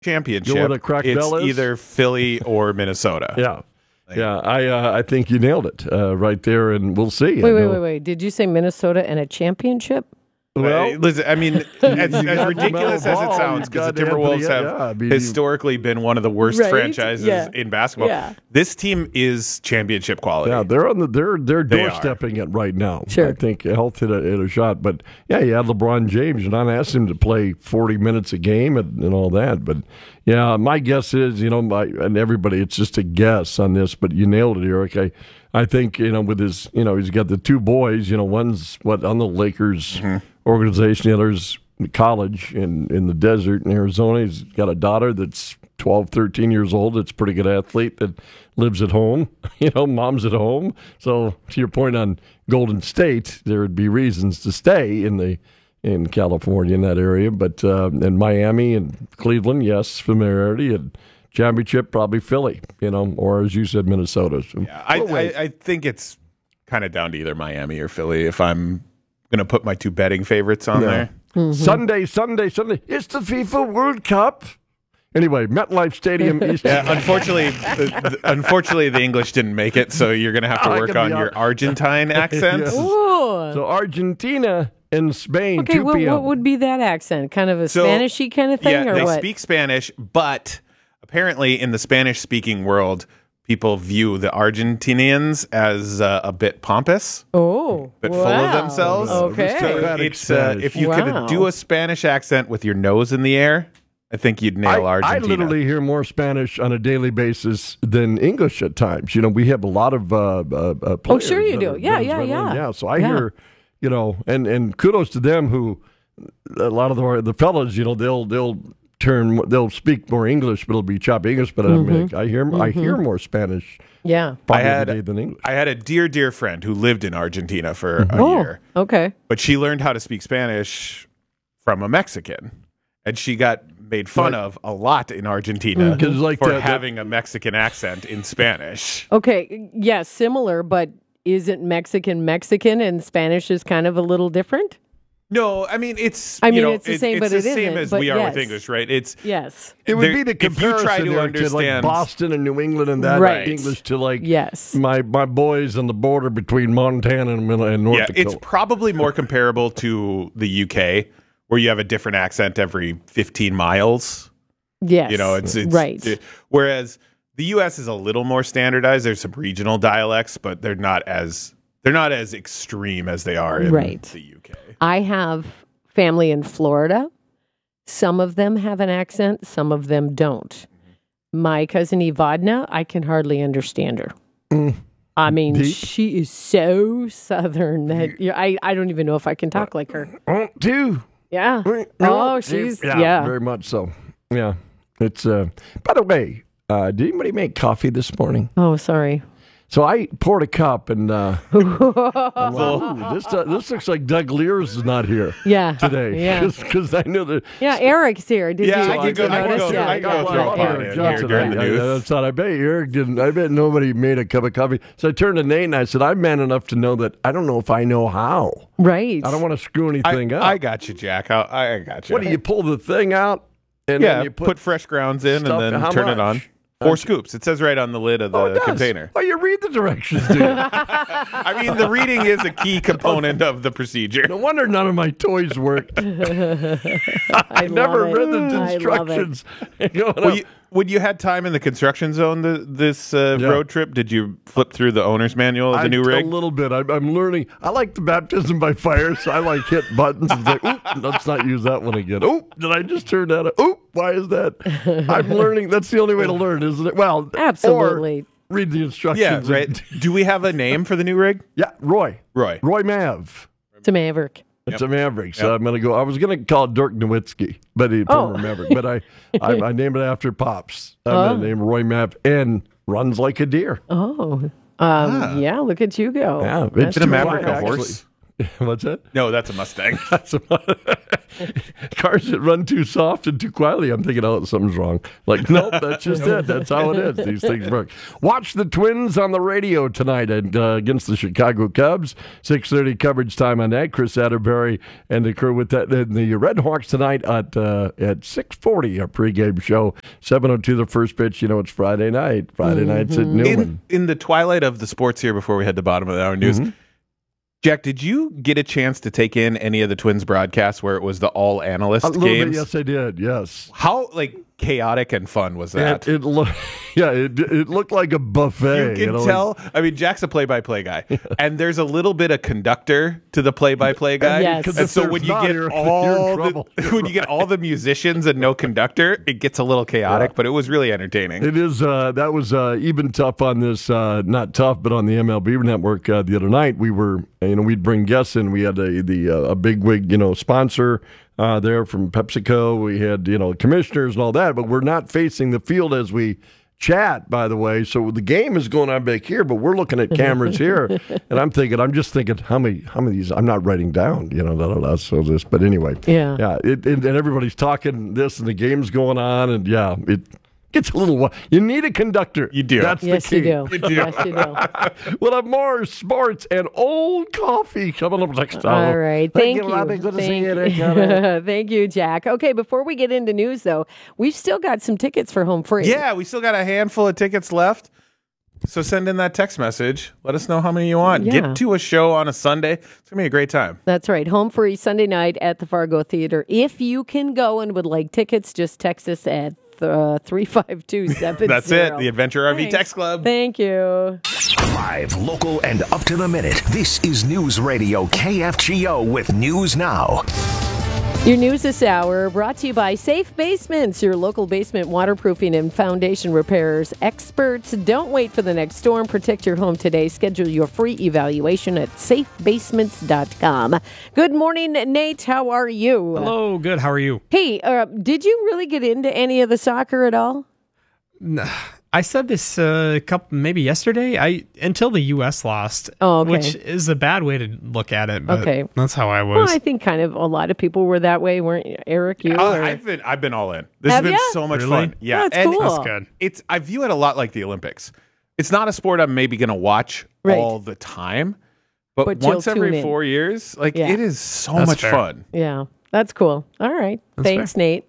championship, You know what a crack it's bell is? either Philly or Minnesota. Yeah. I think you nailed it right there, and we'll see. Wait. Did you say Minnesota and a championship? Well, Listen, I mean, as ridiculous as it sounds, because the Timberwolves have historically been one of the worst franchises in basketball. Yeah. This team is championship quality. Yeah, they're doorstepping it right now. Sure. I think health hit a shot, but you had LeBron James, and I asked him to play 40 minutes a game and all that. But yeah, my guess is, and everybody, it's just a guess on this, but you nailed it, Eric. I think, with his, he's got the two boys, one's on the Lakers organization, the other's college in the desert in Arizona. He's got a daughter that's 12, 13 years old. That's a pretty good athlete that lives at home. Mom's at home. So to your point on Golden State, there would be reasons to stay in California, in that area. But in Miami and Cleveland, yes, familiarity. And championship, probably Philly, or as you said, Minnesota. So, yeah, I think it's kind of down to either Miami or Philly if I'm going to put my two betting favorites on there. Mm-hmm. Sunday. It's the FIFA World Cup. Anyway, MetLife Stadium. Unfortunately, the English didn't make it, so you're going to have to work on your Argentine accent. Yes. So Argentina and Spain, Okay, 2 p.m. what would be that accent? Kind of a Spanish-y kind of thing, or they what? speak Spanish, but apparently in the Spanish-speaking world, people view the Argentinians as a bit pompous. Oh, but full of themselves. Okay. So if you could do a Spanish accent with your nose in the air, I think you'd nail Argentina. I literally hear more Spanish on a daily basis than English at times. We have a lot of players. Oh, sure you do. Yeah. So I hear, and kudos to them who, a lot of the fellas, they'll speak more English, but it'll be choppy English. But I hear more Spanish. Yeah, probably than English. I had a dear friend who lived in Argentina for a year. Okay, but she learned how to speak Spanish from a Mexican, and she got made fun of a lot in Argentina for having a Mexican accent in Spanish. Okay, yeah, similar, but isn't Mexican and Spanish is kind of a little different? No, I mean it's the same, but it's it the same isn't, as but we are yes. with English, right? It would be the comparison if you try to to understand Boston and New England and that right. English to yes. my boys on the border between Montana and North Dakota. It's probably more comparable to the UK, where you have a different accent every 15 miles. Yes, it's right. Whereas the US is a little more standardized. There's some regional dialects, but they're not as extreme as they are in the UK. I have family in Florida. Some of them have an accent, some of them don't. My cousin Ivadna, I can hardly understand her. I mean, Deep. she is so southern that I don't even know if I can talk like her. Yeah. Oh, she's very much so. Yeah. It's by the way, did anybody make coffee this morning? Oh, sorry. So I poured a cup, and I'm like, this looks like Doug Lears is not here today. Yeah. Because I knew that. Yeah, Eric's here. Did you I can notice? go throw Eric. here during the news. I bet Eric didn't. I bet nobody made a cup of coffee. So I turned to Nate and I said, I'm man enough to know that I don't know if I know how. Right. I don't want to screw anything up. I got you, Jack. I got you. What do you pull the thing out? And then you put fresh grounds in and then turn it on. 4 scoops. It says right on the lid of the container. Oh, you read the directions, do you? I mean, the reading is a key component of the procedure. No wonder none of my toys worked. I never read the instructions. When you had time in the construction zone this road trip, did you flip through the owner's manual of the new rig? A little bit. I'm learning. I like the baptism by fire, so I like hit buttons and say, oop, let's not use that one again. Oop, did I just turn that? Oop, why is that? I'm learning. That's the only way to learn, isn't it? Well, absolutely. Or read the instructions. Yeah, right. Do we have a name for the new rig? Yeah, Roy Mav. It's a Maverick. It's a Maverick, so I'm going to go. I was going to call it Dirk Nowitzki, but he's former Maverick. But I named it after Pops. I'm going to name Roy Mapp, and runs like a deer. Yeah, look at you go. Yeah, it's a Maverick, a horse. What's that? No, that's a Mustang. Cars that run too soft and too quietly. I'm thinking, oh, something's wrong. Like, nope, that's just it. That's how it is. These things work. Watch the Twins on the radio tonight against the Chicago Cubs. 6:30 coverage time on that. Chris Atterbury and the crew with that. And the Red Hawks tonight at 6:40, our pregame show. 7:02 the first pitch. You know, it's Friday night. Friday nights at Newman. In the twilight of the sports here before we head to the bottom of the hour news, Jack, did you get a chance to take in any of the Twins broadcasts where it was the all analyst games? Bit, yes, I did. Yes. How chaotic and fun was that? It looked like a buffet. You can tell. I mean, Jack's a play-by-play guy, and there's a little bit of conductor to the play-by-play guy. Yes. And so when you get all the musicians and no conductor, it gets a little chaotic. But it was really entertaining. It is. That was even tough on this. Not tough, but on the MLB network the other night, we were. We'd bring guests in. We had a bigwig, sponsor. There from PepsiCo. We had, commissioners and all that, but we're not facing the field as we chat, by the way. So the game is going on back here, but we're looking at cameras here. And I'm just thinking, how many of these, I'm not writing down, so this, but anyway. Yeah. And everybody's talking this and the game's going on and it gets a little wild. You need a conductor. You do. That's yes, the key. You do. Yes, you do. We'll have more sports and old coffee coming up next hour. All right. Thank you. Robbie. Good to see you. Thank you, Jack. Okay, before we get into news, though, we've still got some tickets for Home Free. Yeah, we still got a handful of tickets left. So send in that text message. Let us know how many you want. Yeah. Get to a show on a Sunday. It's going to be a great time. That's right. Home Free Sunday night at the Fargo Theater. If you can go and would like tickets, just text us at 35270. That's it. The Adventure RV Text Club. Thank you. Live, local, and up to the minute. This is News Radio KFGO with News Now. Your news this hour brought to you by Safe Basements, your local basement waterproofing and foundation repairers experts. Don't wait for the next storm. Protect your home today. Schedule your free evaluation at safebasements.com. Good morning, Nate. How are you? Hello. Good. How are you? Hey, did you really get into any of the soccer at all? I said this maybe yesterday. Until the U.S. lost, which is a bad way to look at it. But that's how I was. Well, I think kind of a lot of people were that way, weren't you, Eric? I've been all in. This has been so much fun. Yeah, that's cool. That's good. I view it a lot like the Olympics. It's not a sport I'm maybe going to watch all the time, but once every 4 years, it is so much fun. Yeah, that's cool. All right, thanks, Nate.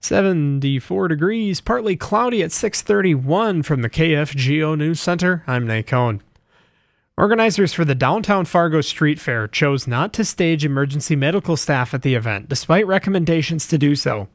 74 degrees, partly cloudy at 6:31 from the KFGO News Center. I'm Nate Cohn. Organizers for the Downtown Fargo Street Fair chose not to stage emergency medical staff at the event, despite recommendations to do so.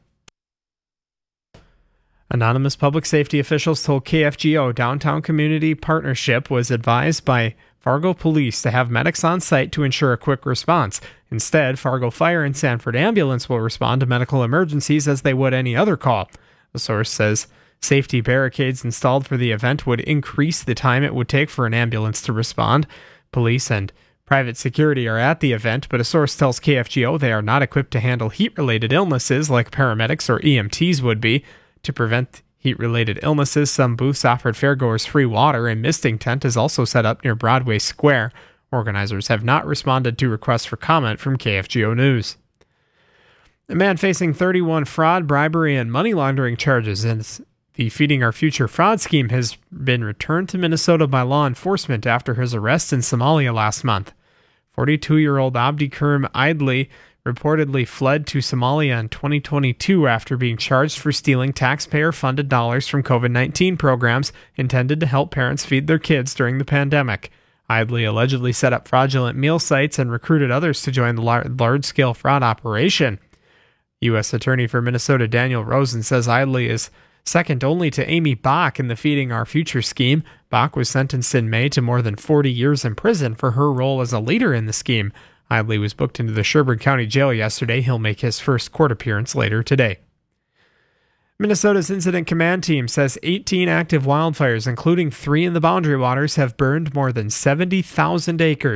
Anonymous public safety officials told KFGO Downtown Community Partnership was advised by Fargo Police to have medics on site to ensure a quick response. Instead, Fargo Fire and Sanford Ambulance will respond to medical emergencies as they would any other call. The source says safety barricades installed for the event would increase the time it would take for an ambulance to respond. Police and private security are at the event, but a source tells KFGO they are not equipped to handle heat-related illnesses like paramedics or EMTs would be. To prevent heat-related illnesses, some booths offered fairgoers free water. A misting tent is also set up near Broadway Square. Organizers have not responded to requests for comment from KFGO News. A man facing 31 fraud, bribery, and money laundering charges in the Feeding Our Future fraud scheme has been returned to Minnesota by law enforcement after his arrest in Somalia last month. 42-year-old Abdikerm Idley reportedly fled to Somalia in 2022 after being charged for stealing taxpayer-funded dollars from COVID-19 programs intended to help parents feed their kids during the pandemic. Idley allegedly set up fraudulent meal sites and recruited others to join the large-scale fraud operation. U.S. Attorney for Minnesota Daniel Rosen says Idley is second only to Amy Bach in the Feeding Our Future scheme. Bach was sentenced in May to more than 40 years in prison for her role as a leader in the scheme. Idley was booked into the Sherburne County Jail yesterday. He'll make his first court appearance later today. Minnesota's Incident Command Team says 18 active wildfires, including 3 in the Boundary Waters, have burned more than 70,000 acres.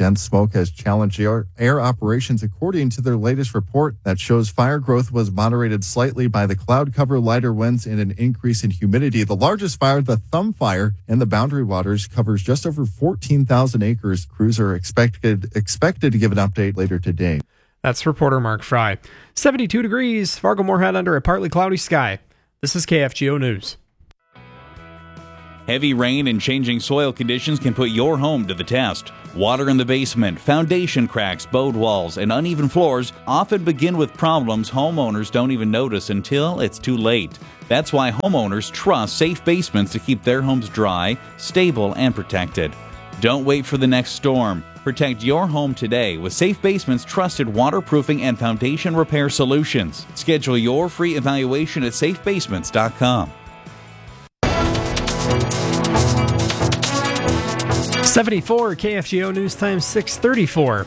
Dense smoke has challenged air operations according to their latest report that shows fire growth was moderated slightly by the cloud cover, lighter winds, and an increase in humidity. The largest fire, the Thumb Fire in the Boundary Waters, covers just over 14,000 acres. Crews are expected to give an update later today. That's reporter Mark Fry. 72 degrees, Fargo-Moorhead under a partly cloudy sky. This is KFGO News. Heavy rain and changing soil conditions can put your home to the test. Water in the basement, foundation cracks, bowed walls, and uneven floors often begin with problems homeowners don't even notice until it's too late. That's why homeowners trust Safe Basements to keep their homes dry, stable, and protected. Don't wait for the next storm. Protect your home today with Safe Basements' trusted waterproofing and foundation repair solutions. Schedule your free evaluation at safebasements.com. 74 KFGO News Time 6:34.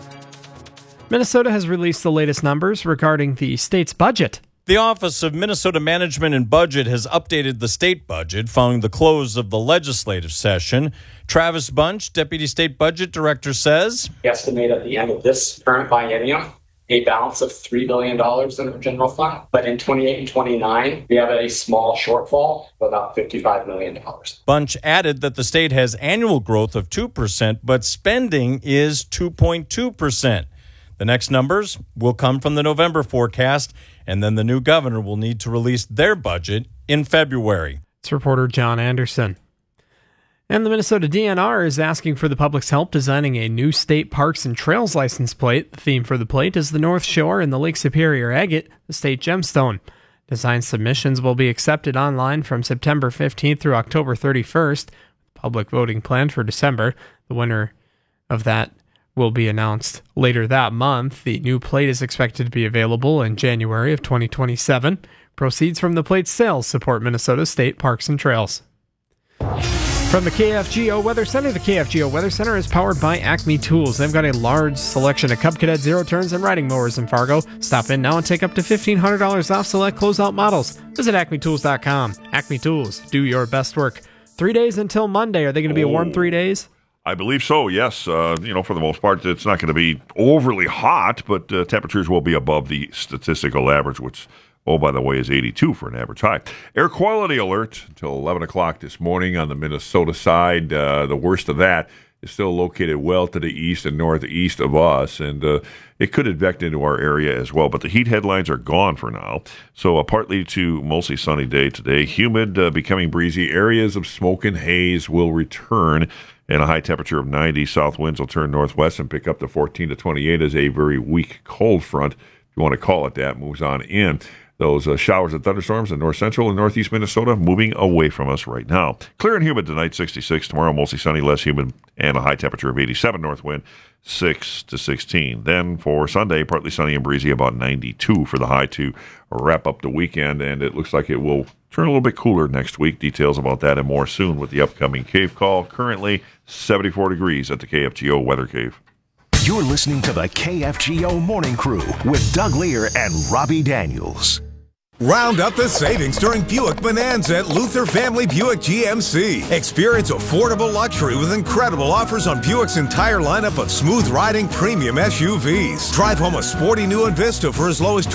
Minnesota has released the latest numbers regarding the state's budget. The Office of Minnesota Management and Budget has updated the state budget following the close of the legislative session. Travis Bunch, Deputy State Budget Director, says, We estimate at the end of this current biennium a balance of $3 billion in our general fund. But in 28 and 29, we have a small shortfall of about $55 million. Bunch added that the state has annual growth of 2%, but spending is 2.2%. The next numbers will come from the November forecast, and then the new governor will need to release their budget in February. It's reporter John Anderson. And the Minnesota DNR is asking for the public's help designing a new state parks and trails license plate. The theme for the plate is the North Shore and the Lake Superior agate, the state gemstone. Design submissions will be accepted online from September 15th through October 31st. Public voting planned for December. The winner of that will be announced later that month. The new plate is expected to be available in January of 2027. Proceeds from the plate's sales support Minnesota State Parks and Trails. From the KFGO Weather Center, the KFGO Weather Center is powered by Acme Tools. They've got a large selection of Cub Cadet zero turns and riding mowers in Fargo. Stop in now and take up to $1,500 off select closeout models. Visit acmetools.com. Acme Tools, do your best work. 3 days until Monday. Are they going to be a warm 3 days? I believe so, yes. For the most part, it's not going to be overly hot, but temperatures will be above the statistical average, which, by the way, is 82 for an average high. Air quality alert until 11 o'clock this morning on the Minnesota side. The worst of that is still located well to the east and northeast of us, and it could advect into our area as well. But the heat headlines are gone for now. So a partly to mostly sunny day today. Humid, becoming breezy. Areas of smoke and haze will return, and a high temperature of 90. South winds will turn northwest and pick up to 14 to 28 as a very weak cold front, if you want to call it that, moves on in. Those showers and thunderstorms in north central and northeast Minnesota moving away from us right now. Clear and humid tonight, 66. Tomorrow, mostly sunny, less humid, and a high temperature of 87. North wind, 6 to 16. Then for Sunday, partly sunny and breezy, about 92 for the high to wrap up the weekend. And it looks like it will turn a little bit cooler next week. Details about that and more soon with the upcoming Cave Call. Currently, 74 degrees at the KFGO Weather Cave. You're listening to the KFGO Morning Crew with Doug Lear and Robbie Daniels. Round up the savings during Buick Bonanza at Luther Family Buick GMC. Experience affordable luxury with incredible offers on Buick's entire lineup of smooth-riding premium SUVs. Drive home a sporty new Envista for as low as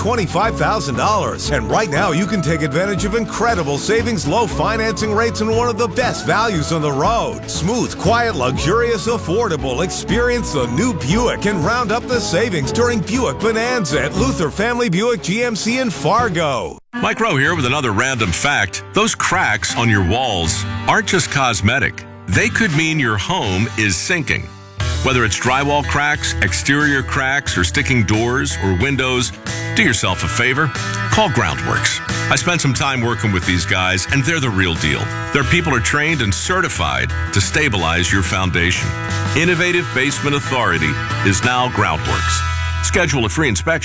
$25,000. And right now, you can take advantage of incredible savings, low financing rates, and one of the best values on the road. Smooth, quiet, luxurious, affordable. Experience the new Buick and round up the savings during Buick Bonanza at Luther Family Buick GMC in Fargo. Mike Rowe here with another random fact. Those cracks on your walls aren't just cosmetic. They could mean your home is sinking. Whether it's drywall cracks, exterior cracks, or sticking doors or windows, do yourself a favor. Call Groundworks. I spent some time working with these guys, and they're the real deal. Their people are trained and certified to stabilize your foundation. Innovative Basement Authority is now Groundworks. Schedule a free inspection.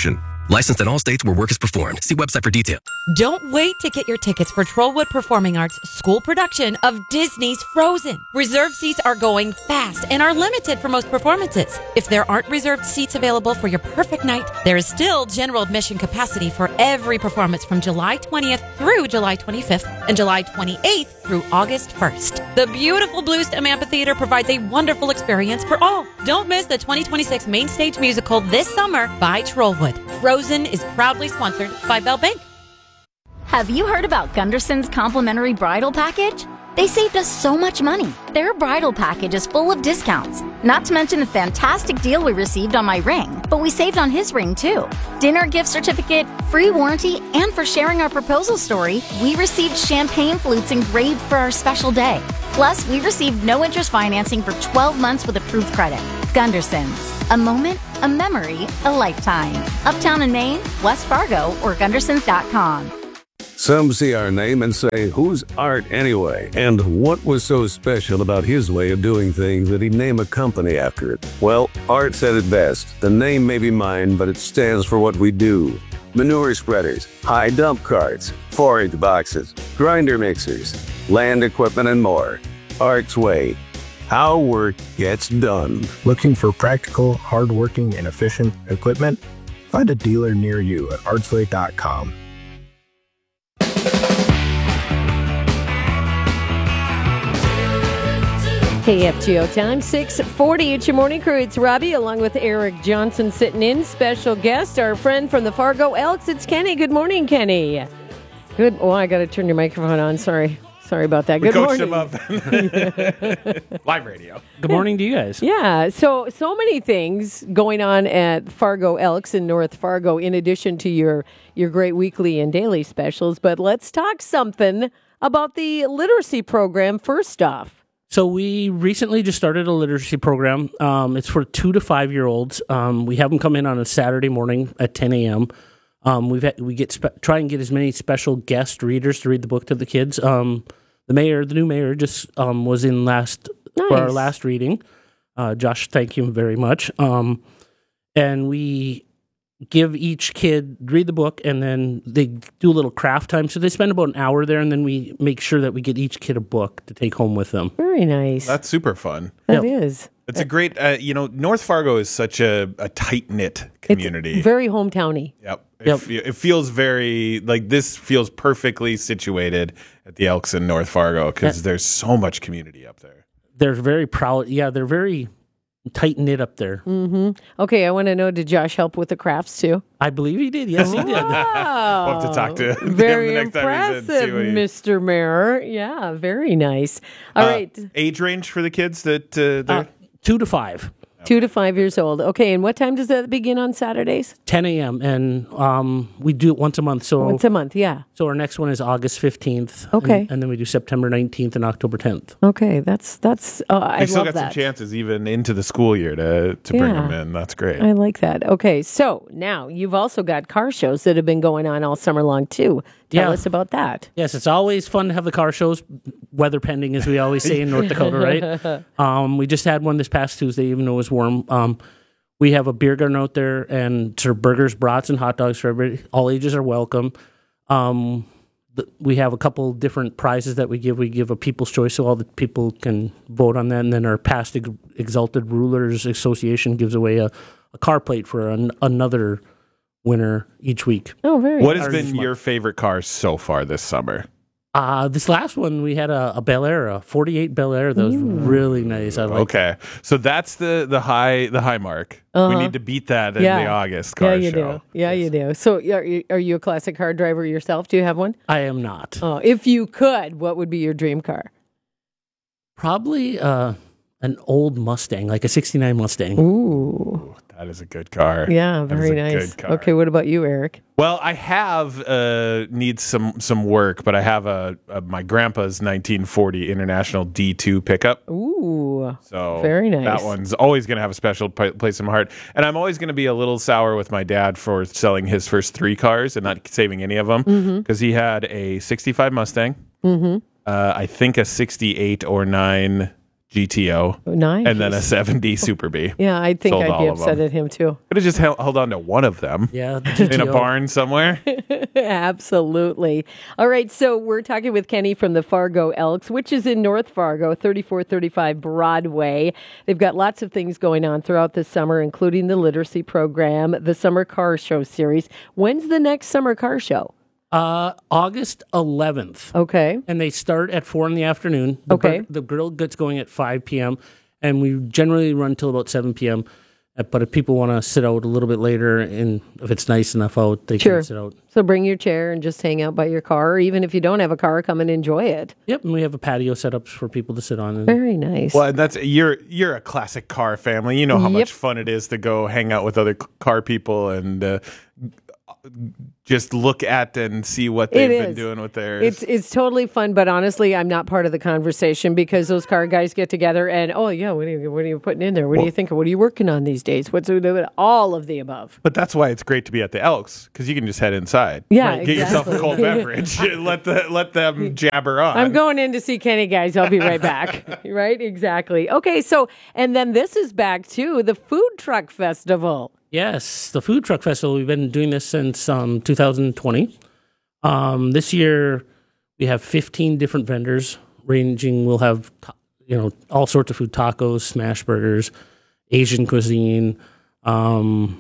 Licensed in all states where work is performed. See website for details. Don't wait to get your tickets for Trollwood Performing Arts' school production of Disney's Frozen. Reserved seats are going fast and are limited for most performances. If there aren't reserved seats available for your perfect night, there is still general admission capacity for every performance from July 20th through July 25th and July 28th through August 1st. The beautiful Bluestem Amphitheater provides a wonderful experience for all. Don't miss the 2026 Main Stage Musical this summer by Trollwood. Frozen is proudly sponsored by Bell Bank. Have you heard about Gunderson's complimentary bridal package? They saved us so much money. Their bridal package is full of discounts. Not to mention the fantastic deal we received on my ring, but we saved on his ring too. Dinner gift certificate, free warranty, and for sharing our proposal story, we received champagne flutes engraved for our special day. Plus, we received no interest financing for 12 months with approved credit. Gunderson's. A moment, a memory, a lifetime. Uptown in Maine, West Fargo, or Gundersons.com. Some see our name and say, who's Art anyway? And what was so special about his way of doing things that he'd name a company after it? Well, Art said it best. The name may be mine, but it stands for what we do. Manure spreaders, high dump carts, forage boxes, grinder mixers, land equipment, and more. Art's way. How work gets done. Looking for practical, hardworking, and efficient equipment? Find a dealer near you at artsway.com. KFGO time, 6:40. It's your morning crew. It's Robbie along with Eric Johnson sitting in. Special guest, our friend from the Fargo Elks. It's Kenny. Good morning, Kenny. Good. Oh, I got to turn your microphone on. Sorry about that. Good morning. Him up. Live radio. Good morning to you guys. Yeah, so many things going on at Fargo Elks in North Fargo in addition to your great weekly and daily specials. But let's talk something about the literacy program first off. So we recently just started a literacy program. It's for 2 to 5 year olds. We have them come in on a Saturday morning at 10 a.m. Try and get as many special guest readers to read the book to the kids. The new mayor just was in for our last reading. Josh, thank you very much. And we give each kid read the book, and then they do a little craft time. So they spend about an hour there, and then we make sure that we get each kid a book to take home with them. Very nice. That's super fun. That is. It's a great, North Fargo is such a tight-knit community. It's very hometowny. Yep. It feels very, this feels perfectly situated at the Elks in North Fargo because there's so much community up there. They're very proud. Yeah, they're very tight-knit up there. Mm-hmm. Okay, I want to know, did Josh help with the crafts too? I believe he did. Yes, he did. We'll have to talk to him very the next impressive, time he's in. Mr. Mayor. Yeah, very nice. All right. Age range for the kids that they're 2 to 5. 2 to 5 years old. Okay, and what time does that begin on Saturdays? 10 a.m. And we do it once a month. So once a month, yeah. So our next one is August 15th. Okay. And then we do September 19th and October 10th. Okay, that's. I still love got some chances even into the school year to bring them in. That's great. I like that. Okay, so now you've also got car shows that have been going on all summer long too. Tell us about that. Yes, it's always fun to have the car shows, weather pending, as we always say in North Dakota, right? We just had one this past Tuesday, even though it was warm. We have a beer garden out there and sort of burgers, brats, and hot dogs for everybody. All ages are welcome. We have a couple different prizes that we give. We give a People's Choice, so all the people can vote on that. And then our Past Exalted Rulers Association gives away a car plate for another winner each week. Oh, very What has been your favorite car so far this summer? This last one, we had a Bel Air, a 48 Bel Air. That was really nice. I like Okay. So that's the high mark. We need to beat that in the August car show. Yeah, you do. So are you a classic car driver yourself? Do you have one? I am not. Oh, if you could, what would be your dream car? Probably an old Mustang, like a 69 Mustang. Ooh. That is a good car. Yeah, very nice. Okay, what about you, Eric? Well, I have needs some work, but I have my grandpa's 1940 International D2 pickup. Ooh, so very nice. That one's always going to have a special place in my heart, and I'm always going to be a little sour with my dad for selling his first 3 cars and not saving any of them because he had a 65 Mustang, I think a 68 or 9 GTO, Nice. and then a 7D Super B. Yeah, I think Sold I'd all be of upset them. at him too. Could have just held on to one of them. Yeah, the in a GTO. barn somewhere. Absolutely. All right, so we're talking with Kenny from the Fargo Elks, which is in North Fargo, 3435 Broadway. They've got lots of things going on throughout the summer, including the literacy program, the Summer Car Show series. When's the next Summer Car Show? August 11th. Okay. And they start at 4 in the afternoon. Okay. The grill gets going at 5 p.m. And we generally run till about 7 p.m. But if people want to sit out a little bit later, and if it's nice enough out, they can sit out. So bring your chair and just hang out by your car, or even if you don't have a car, come and enjoy it. Yep, and we have a patio set up for people to sit on. Very nice. Well, and that's you're a classic car family. You know how much fun it is to go hang out with other car people and just look at and see what they've been doing with theirs. It's totally fun, but honestly, I'm not part of the conversation because those car guys get together and what are you putting in there? What do you think? What are you working on these days? What's all of the above? But that's why it's great to be at the Elks because you can just head inside. Yeah, get yourself a cold beverage. let them jabber on. I'm going in to see Kenny, guys. I'll be right back. Right? Exactly. Okay, so and then this is back to the Food Truck Festival. Yes, the Food Truck Festival. We've been doing this since 2020. This year, we have 15 different vendors ranging. We'll have all sorts of food: tacos, smash burgers, Asian cuisine, hot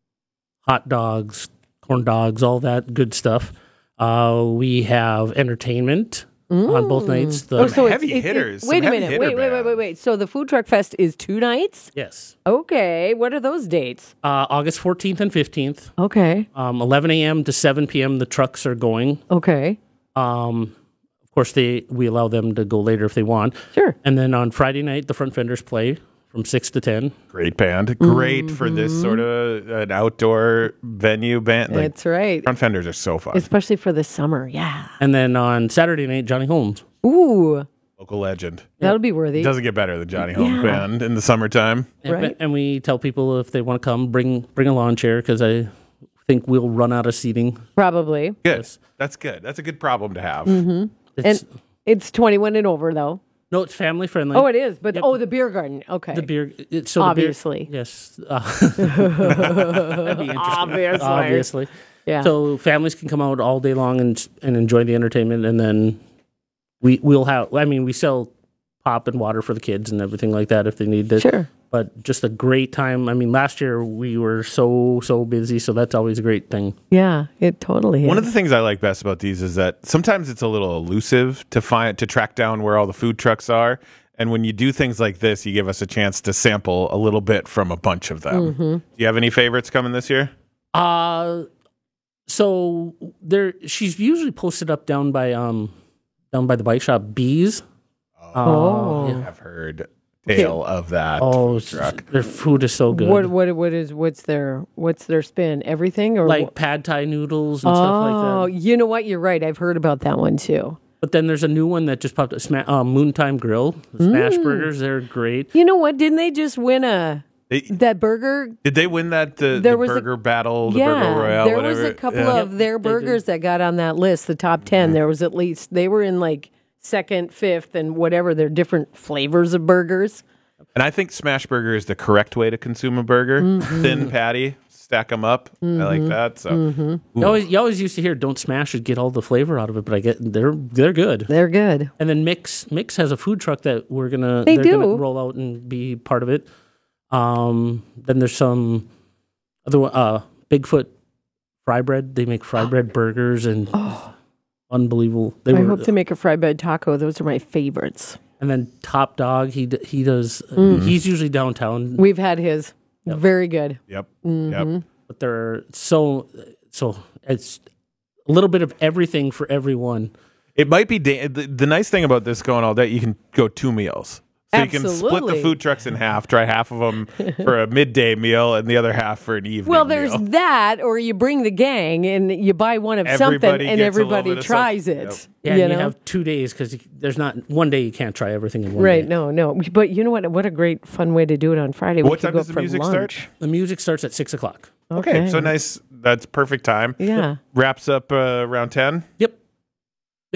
dogs, corn dogs, all that good stuff. We have entertainment on both nights. Heavy hitters. Wait a minute. Wait. So the Food Truck Fest is 2 nights? Yes. Okay. What are those dates? August 14th and 15th. Okay. 11 a.m. to 7 p.m. the trucks are going. Okay. Of course, we allow them to go later if they want. Sure. And then on Friday night, the front vendors play from 6 to 10. Great band. Great for this sort of an outdoor venue band. That's right. Front vendors are so fun. Especially for the summer. Yeah. And then on Saturday night, Johnny Holmes. Ooh. Local legend. That'll be worthy. Doesn't get better than Johnny Holmes Band in the summertime. Right. And we tell people if they want to come, bring a lawn chair because I think we'll run out of seating. Probably. Good. Yes. That's good. That's a good problem to have. Mm-hmm. And it's 21 and over, though. No, it's family friendly. Oh, it is. But the beer garden. Okay. The beer. Obviously. Yes. That'd be interesting. Obviously. Yeah. So families can come out all day long and enjoy the entertainment, and then we'll have. I mean, we sell pop and water for the kids and everything like that if they need it. Sure. But just a great time. I mean, last year we were so busy, so that's always a great thing. Yeah, it totally is. One of the things I like best about these is that sometimes it's a little elusive to track down where all the food trucks are. And when you do things like this, you give us a chance to sample a little bit from a bunch of them. Mm-hmm. Do you have any favorites coming this year? So she's usually posted up down by the bike shop Bees. I've heard tale of that. Oh, truck. Their food is so good. What's their spin? Everything or like pad thai noodles and stuff like that. Oh, you know what? You're right. I've heard about that one too. But then there's a new one that just popped up, Moontime Grill. The smash burgers, they're great. You know what? Didn't they just win that burger? Did they win that the burger battle, the burger royale? There whatever? was a couple of their burgers that got on that list, the top 10. There was at least, they were in like second, fifth, and whatever. Their different flavors of burgers. And I think smash burger is the correct way to consume a burger. Thin patty, stack them up. I like that. So you always used to hear "don't smash it, get all the flavor out of it." But I get they're good. They're good. And then Mix has a food truck that they're gonna roll out and be part of it. Then there's some other Bigfoot Fry Bread. They make fry bread burgers and unbelievable. I hope to make a fry bread taco. Those are my favorites. And then Top Dog, he does. He's usually downtown. We've had his. Yep. Very good. Yep. Mm-hmm. Yep. But they're so it's a little bit of everything for everyone. It might be the nice thing about this going all day. You can go 2 meals. So Absolutely. You can split the food trucks in half, try half of them for a midday meal and the other half for an evening Well, there's meal. that, or you bring the gang and you buy one of something and everybody tries it. Yep. Yeah, you have 2 days because there's not one day you can't try everything in one day. Right, no. But you know what? What a great fun way to do it on Friday. What time does the music start? The music starts at 6 o'clock. Okay, so nice. That's perfect time. Yeah. Wraps up around 10? Yep.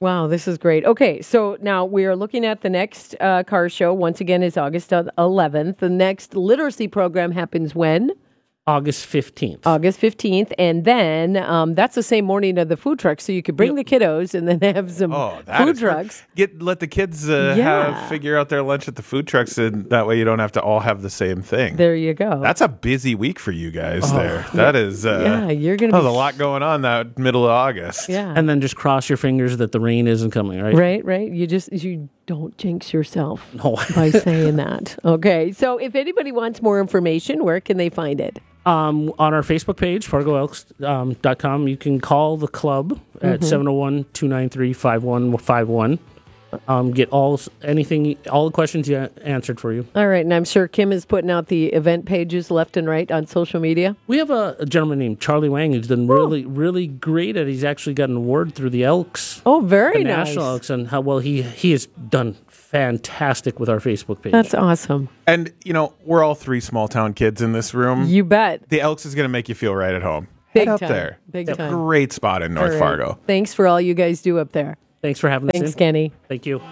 Wow, this is great. Okay, so now we are looking at the next car show. Once again, is August 11th. The next literacy program happens when? August 15th. August 15th. And then that's the same morning of the food truck. So you could bring the kiddos and then have some food trucks. Let the kids figure out their lunch at the food trucks, and that way you don't have to all have the same thing. There you go. That's a busy week for you guys there. That is you're going to there's a lot going on that middle of August. Yeah. And then just cross your fingers that the rain isn't coming, right? Right. You don't jinx yourself by saying that. Okay. So if anybody wants more information, where can they find it? On our Facebook page, FargoElks.com, you can call the club at 701-293-5151. Get all the questions you answered for you. All right, and I'm sure Kim is putting out the event pages left and right on social media. We have a gentleman named Charlie Wang who's done really, really great at. He's actually got an award through the Elks. Oh, very the nice. National Elks, and how well he has done fantastic with our Facebook page. That's awesome. And we're all three small town kids in this room. You bet. The Elks is going to make you feel right at home. Big Head up time. there. Big it's a time. great spot in North Fargo. Thanks for all you guys do up there. Thanks for having us in. Thanks, Kenny. Thank you.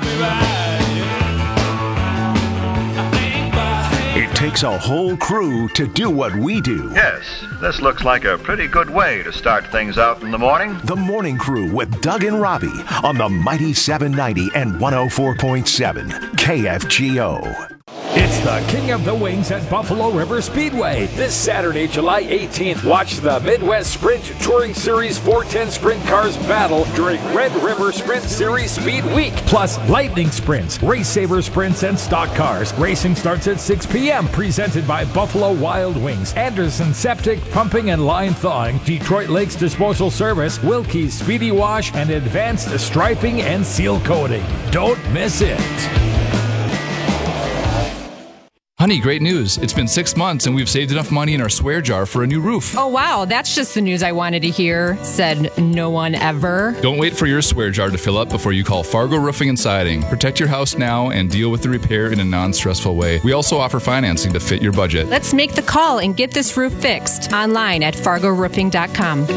It takes a whole crew to do what we do. Yes, this looks like a pretty good way to start things out in the morning. The Morning Crew with Doug and Robbie on the Mighty 790 and 104.7 KFGO. It's the King of the Wings at Buffalo River Speedway. This Saturday, July 18th, watch the Midwest Sprint Touring Series 410 Sprint Cars battle during Red River Sprint Series Speed Week. Plus, lightning sprints, race saver sprints, and stock cars. Racing starts at 6 p.m. Presented by Buffalo Wild Wings, Anderson Septic Pumping and Line Thawing, Detroit Lakes Disposal Service, Wilkie's Speedy Wash, and Advanced Striping and Seal Coating. Don't miss it. Honey, great news. It's been 6 months and we've saved enough money in our swear jar for a new roof. Oh, wow. That's just the news I wanted to hear, said no one ever. Don't wait for your swear jar to fill up before you call Fargo Roofing and Siding. Protect your house now and deal with the repair in a non-stressful way. We also offer financing to fit your budget. Let's make the call and get this roof fixed online at FargoRoofing.com.